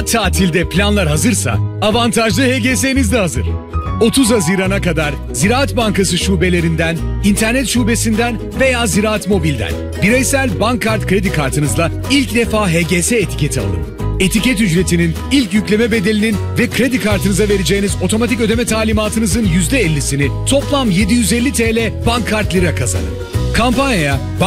tatilde planlar hazırsa avantajlı HGS'niz de hazır. 30 Haziran'a kadar Ziraat Bankası şubelerinden, internet şubesinden veya Ziraat Mobil'den bireysel bankkart kredi kartınızla ilk defa HGS etiketi alın. Etiket ücretinin, ilk yükleme bedelinin ve kredi kartınıza vereceğiniz otomatik ödeme talimatınızın %50'sini toplam 750 TL bankkart lira kazanın. Kampanyaya